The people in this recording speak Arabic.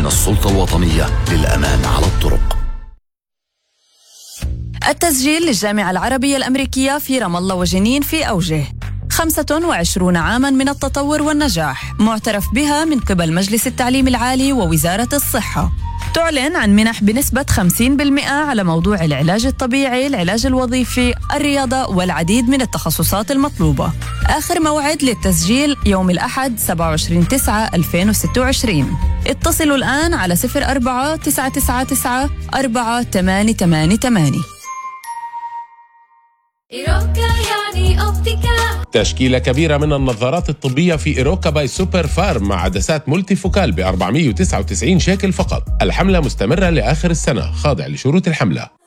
من السلطة الوطنية للأمان على الطرق. التسجيل للجامعة العربية الأمريكية في رام الله وجنين في أوجه. 25 عاماً من التطور والنجاح، معترف بها من قبل مجلس التعليم العالي ووزارة الصحة. تعلن عن منح بنسبة 50% على موضوع العلاج الطبيعي، العلاج الوظيفي، الرياضة والعديد من التخصصات المطلوبة. آخر موعد للتسجيل يوم الأحد 27/9/2026. اتصلوا الآن على 04-999-4888. إيروكا يعني أوبتيكا. تشكيلة كبيرة من النظارات الطبية في إيروكا باي سوبر فارم مع عدسات مولتي فوكال ب 499 شيكل فقط. الحملة مستمرة لآخر السنة، خاضع لشروط الحملة.